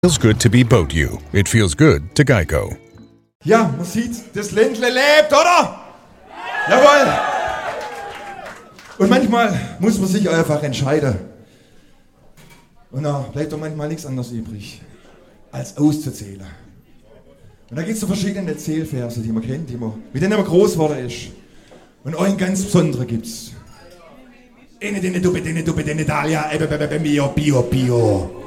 Feels good to be Boat You. It feels good to Geico. Ja, man sieht, das Ländle lebt, oder? Jawohl! Und manchmal muss man sich einfach entscheiden. Und da bleibt doch manchmal nichts anderes übrig, als auszuzählen. Und da gibt es so verschiedene Zählverse, die man kennt, mit denen man groß geworden ist. Und einen ganz besonderen gibt's. Ene, dene, duppe, dene, Dalia, mio, bio, bio.